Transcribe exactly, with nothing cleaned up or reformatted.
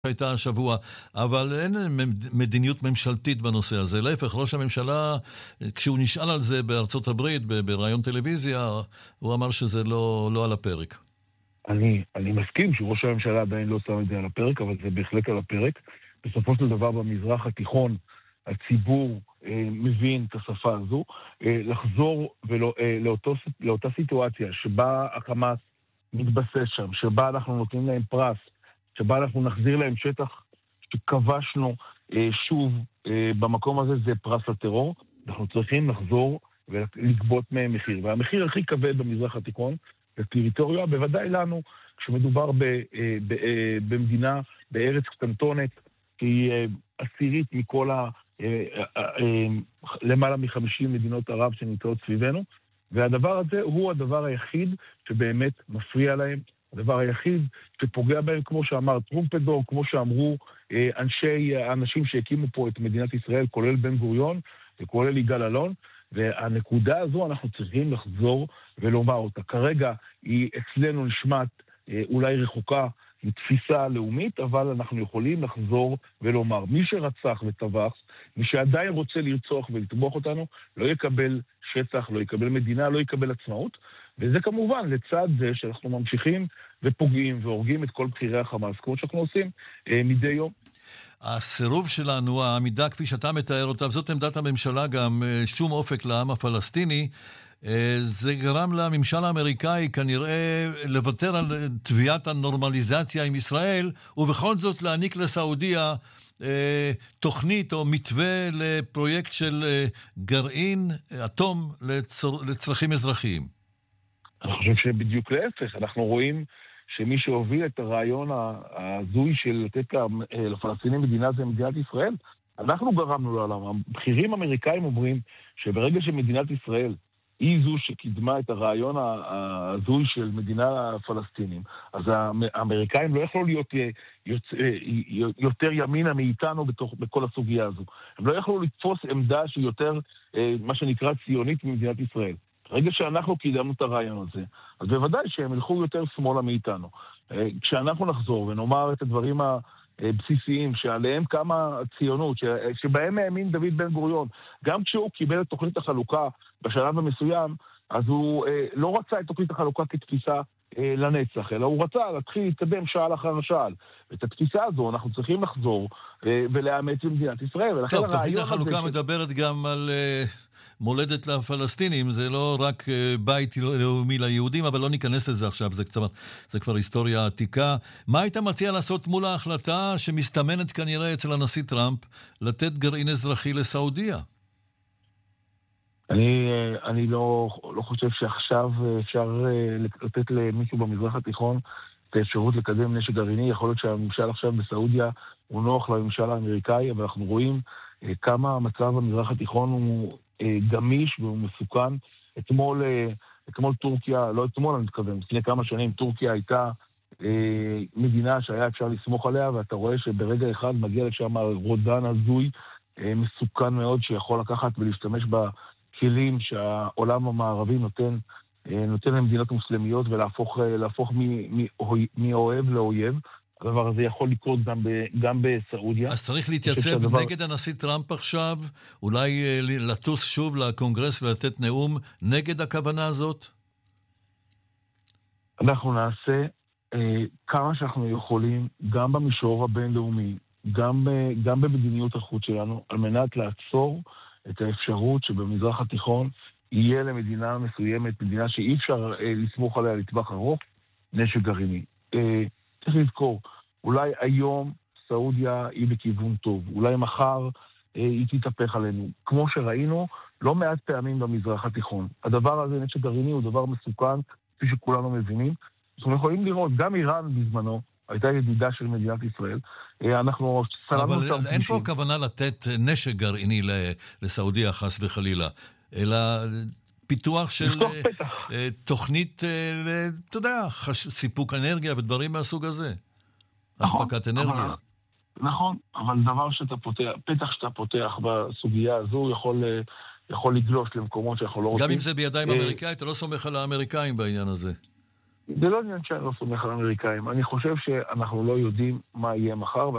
הייתה השבוע, אבל אין מדיניות ממשלתית בנושא הזה. להפך, ראש הממשלה, כשהוא נשאל על זה בארצות הברית, ברעיון טלוויזיה, הוא אמר שזה לא, לא על הפרק. אני, אני מסכים שראש הממשלה עדיין לא שם את זה על הפרק, אבל זה בהחלט על הפרק. בסופו של דבר במזרח התיכון, הציבור אה, מבין את השפה הזו, אה, לחזור ולא, אה, לאותו, לאותה סיטואציה שבה החמאס מתבסס שם, שבה אנחנו נותנים להם פרס, שבה אנחנו נחזיר להם שטח שכבשנו אה, שוב אה, במקום הזה, זה פרס הטרור. אנחנו צריכים לחזור ולגבות מהם מחיר. והמחיר הכי כבד במזרח התיכון, זה טריטוריה, בוודאי לנו, כשמדובר ב, אה, ב, אה, במדינה, בארץ קטנטונת, שהיא אה, עשירית מכל ה... אה, אה, אה, למעלה מחמישים מדינות ערב שנמצאות סביבנו, והדבר הזה הוא הדבר היחיד שבאמת מפריע להם, הדבר היחיד שפוגע בהם, כמו שאמר טרומפלדור, כמו שאמרו אנשי, אנשים שהקימו פה את מדינת ישראל, כולל בן גוריון וכולל יגאל אלון, והנקודה הזו אנחנו צריכים לחזור ולומר אותה. כרגע היא אצלנו נשמעת אולי רחוקה מתפיסה לאומית, אבל אנחנו יכולים לחזור ולומר, מי שרצח וטבח, מי שעדיין רוצה לרצוח ולטבוח אותנו, לא יקבל שטח, לא יקבל מדינה, לא יקבל עצמאות, וזה כמובן לצד זה שאנחנו ממשיכים ופוגעים והורגים את כל בחירי החמאס, כמו שאנחנו עושים אה, מדי יום. הסירוב שלנו, העמידה כפי שאתה מתאר אותה, זאת עמדת הממשלה גם, שום אופק לעם הפלסטיני, זה גרם לממשל האמריקאי כנראה לוותר על תביעת הנורמליזציה עם ישראל, ובכל זאת להעניק לסעודיה תוכנית או מתווה לפרויקט של גרעין אטום לצר... לצרכים אזרחיים. אני חושב שבדיוק להפך, אנחנו רואים שמי שהוביל את הרעיון הזוי של לתת לפלסטינים מדינה זה מדינת ישראל, אנחנו גרמנו לעולם. הבכירים אמריקאים אומרים שברגע שמדינת ישראל היא זו שקידמה את הרעיון הזוי של מדינה פלסטינים, אז האמריקאים לא יכלו להיות יותר ימינה מאיתנו בתוך, בכל הסוגיה הזו. הם לא יכלו לתפוס עמדה שהיא יותר, מה שנקרא, ציונית ממדינת ישראל. ברגע שאנחנו קידמנו את הרעיון הזה, אז בוודאי שהם ילכו יותר שמאלה מאיתנו. כשאנחנו נחזור ונאמר את הדברים הבסיסיים שעליהם קמה הציונות, שבהם האמין דוד בן גוריון, גם כשהוא קיבל את תוכנית החלוקה בשלב המסוים, אז הוא לא רצה את תוכנית החלוקה כתפיסה לנצח, אלא הוא רצה להתחיל להתקדם שעל אחר שעל. ואת התפיסה הזו אנחנו צריכים לחזור ולאמץ במדינת ישראל. טוב, תוכנית החלוקה מדברת גם על מולדת לפלסטינים, זה לא רק בית לאומי ליהודים, אבל לא ניכנס לזה עכשיו, זה כבר, זה כבר היסטוריה עתיקה. מה היית מציע לעשות מול ההחלטה שמסתמנת כנראה אצל הנשיא טראמפ לתת גרעין אזרחי לסעודיה? אני, אני לא, לא חושב שעכשיו אפשר לתת למישהו במזרח התיכון את האפשרות לקדם נשק גרעיני. יכול להיות שהממשל עכשיו בסעודיה הוא נוח לממשל האמריקאי, אבל אנחנו רואים כמה המצב במזרח התיכון הוא גמיש והוא מסוכן. אתמול, אתמול טורקיה, לא אתמול אני מתכוון, לפני כמה שנים טורקיה הייתה מדינה שהיה אפשר לסמוך עליה, ואתה רואה שברגע אחד מגיע לשם רודן הזוי, מסוכן מאוד, שיכול לקחת ולהשתמש בכלים שהעולם המערבי נותן, נותן למדינות מוסלמיות ולהפוך להפוך מאוהב לאויב. הדבר הזה יכול לקרות גם, ב, גם בסעודיה. אז צריך להתייצב שהדבר... נגד הנשיא טראמפ עכשיו, אולי לטוס שוב לקונגרס ולתת נאום נגד הכוונה הזאת? אנחנו נעשה אה, כמה שאנחנו יכולים, גם במישור הבינלאומי, גם, ב, גם במדיניות החוץ שלנו, על מנת לעצור את האפשרות שבמזרח התיכון יהיה למדינה מסוימת, מדינה שאי אפשר אה, לסמוך עליה לטווח ארוך, נשק גרעיני. אה, צריך לזכור, אולי היום סעודיה היא בכיוון טוב, אולי מחר אה, היא תתהפך עלינו. כמו שראינו, לא מעט פעמים במזרח התיכון. הדבר הזה, נשק גרעיני, הוא דבר מסוכן, כפי שכולנו מבינים. אנחנו יכולים לראות, גם איראן בזמנו, הייתה ידידה של מדינת ישראל. אה, אנחנו סלמנו אבל אין פגישים. פה כוונה לתת נשק גרעיני לסעודיה חס וחלילה, אלא פיתוח של תוכנית, אתה יודע, סיפוק אנרגיה ודברים מהסוג הזה. אספקת אנרגיה. נכון, אבל דבר שאתה פותח, פתח שאתה פותח בסוגיה הזו יכול, יכול לגלוש למקומות שאנחנו לא רוצים. גם אם זה בידיים אמריקאי, אתה לא סומך על האמריקאים בעניין הזה. זה לא עניין שאני לא סומך על האמריקאים. אני חושב שאנחנו לא יודעים מה יהיה מחר,